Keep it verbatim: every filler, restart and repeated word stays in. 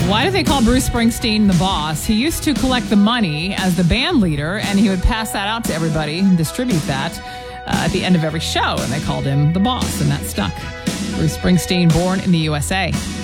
Why do they call Bruce Springsteen the boss? He used to collect the money as the band leader, and he would pass that out to everybody and distribute that uh, at the end of every show, and they called him the boss, and that stuck. Bruce Springsteen, born in the U S A.